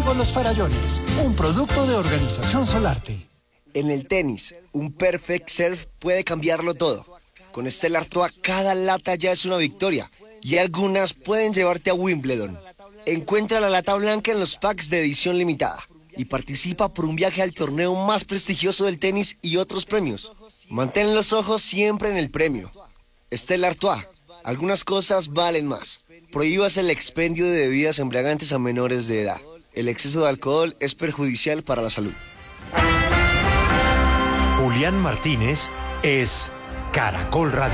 Juegos Los Farallones, un producto de Organización Solarte. En el tenis, un perfect serve puede cambiarlo todo. Con Stella Artois cada lata ya es una victoria y algunas pueden llevarte a Wimbledon. Encuentra la lata blanca en los packs de edición limitada y participa por un viaje al torneo más prestigioso del tenis y otros premios. Mantén los ojos siempre en el premio. Stella Artois, algunas cosas valen más. Prohíbas el expendio de bebidas embriagantes a menores de edad. El exceso de alcohol es perjudicial para la salud. Julián Martínez es Caracol Radio.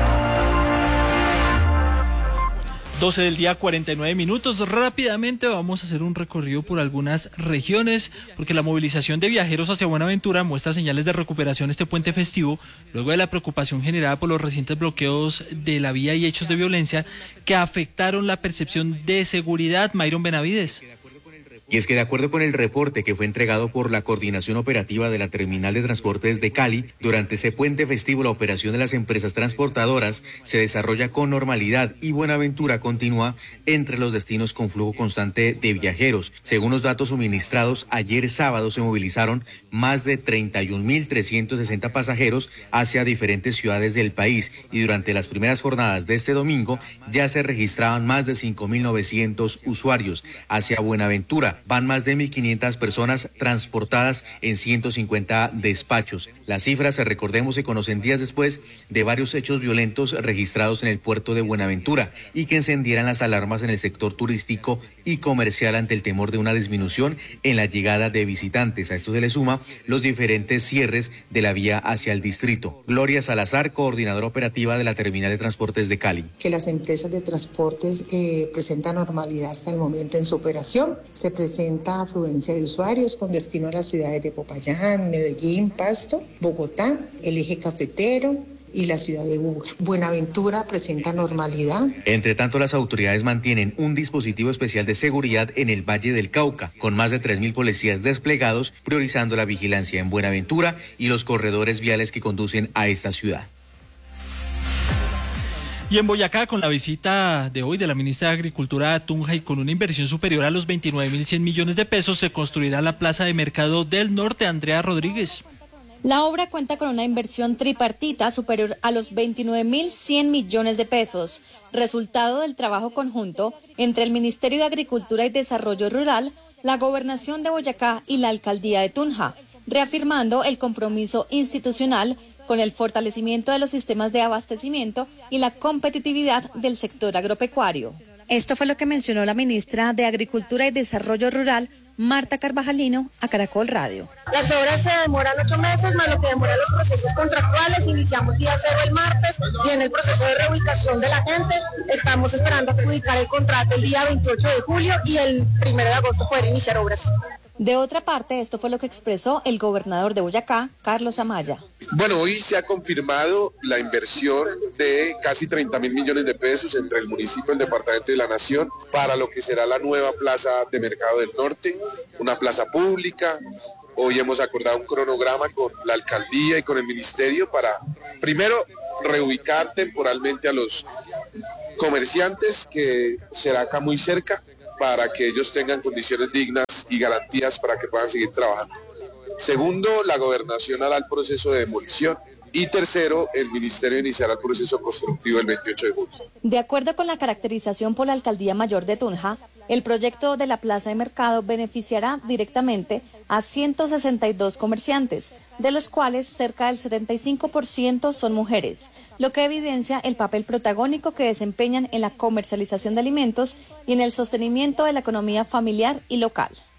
12 del día, 49 minutos. Rápidamente vamos a hacer un recorrido por algunas regiones, porque la movilización de viajeros hacia Buenaventura muestra señales de recuperación este puente festivo, luego de la preocupación generada por los recientes bloqueos de la vía y hechos de violencia que afectaron la percepción de seguridad. Mayron Benavides. Y es que de acuerdo con el reporte que fue entregado por la Coordinación Operativa de la Terminal de Transportes de Cali, durante ese puente festivo la operación de las empresas transportadoras se desarrolla con normalidad y Buenaventura continúa entre los destinos con flujo constante de viajeros. Según los datos suministrados, ayer sábado se movilizaron más de 31.360 pasajeros hacia diferentes ciudades del país y durante las primeras jornadas de este domingo ya se registraban más de 5.900 usuarios hacia Buenaventura. Van más de 1.500 personas transportadas en 150 despachos. Las cifras, recordemos, se conocen días después de varios hechos violentos registrados en el puerto de Buenaventura y que encendieran las alarmas en el sector turístico y comercial ante el temor de una disminución en la llegada de visitantes. A esto se le suma los diferentes cierres de la vía hacia el distrito. Gloria Salazar, coordinadora operativa de la Terminal de Transportes de Cali. Que las empresas de transportes presentan normalidad hasta el momento en su operación. Se presenta afluencia de usuarios con destino a las ciudades de Popayán, Medellín, Pasto, Bogotá, el eje cafetero y la ciudad de Buenaventura presenta normalidad. Entre tanto, las autoridades mantienen un dispositivo especial de seguridad en el Valle del Cauca, con más de 3.000 policías desplegados, priorizando la vigilancia en Buenaventura y los corredores viales que conducen a esta ciudad. Y en Boyacá, con la visita de hoy de la ministra de Agricultura a Tunja y con una inversión superior a los 29.100 millones de pesos, se construirá la Plaza de Mercado del Norte. Andrea Rodríguez. La obra cuenta con una inversión tripartita superior a los 29.100 millones de pesos, resultado del trabajo conjunto entre el Ministerio de Agricultura y Desarrollo Rural, la Gobernación de Boyacá y la Alcaldía de Tunja, reafirmando el compromiso institucional con el fortalecimiento de los sistemas de abastecimiento y la competitividad del sector agropecuario. Esto fue lo que mencionó la ministra de Agricultura y Desarrollo Rural, Marta Carvajalino, a Caracol Radio. Las obras se demoran 8 meses, más lo que demoran los procesos contractuales. Iniciamos día 0 el martes, viene el proceso de reubicación de la gente. Estamos esperando adjudicar el contrato el día 28 de julio y el 1 de agosto poder iniciar obras. De otra parte, esto fue lo que expresó el gobernador de Boyacá, Carlos Amaya. Bueno, hoy se ha confirmado la inversión de casi 30.000 millones de pesos entre el municipio, el departamento y la nación para lo que será la nueva Plaza de Mercado del Norte, una plaza pública. Hoy hemos acordado un cronograma con la alcaldía y con el ministerio para, primero, reubicar temporalmente a los comerciantes, que será acá muy cerca, para que ellos tengan condiciones dignas y garantías para que puedan seguir trabajando. Segundo, la gobernación hará el proceso de demolición. Y tercero, el ministerio iniciará el proceso constructivo el 28 de julio. De acuerdo con la caracterización por la Alcaldía Mayor de Tunja, el proyecto de la Plaza de Mercado beneficiará directamente a 162 comerciantes, de los cuales cerca del 75% son mujeres, lo que evidencia el papel protagónico que desempeñan en la comercialización de alimentos y en el sostenimiento de la economía familiar y local.